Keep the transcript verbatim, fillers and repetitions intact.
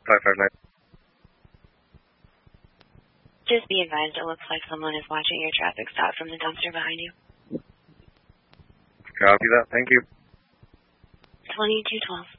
five five nine. Just be advised, it looks like someone is watching your traffic stop from the dumpster behind you. Copy that. Thank you. twenty-two twelve.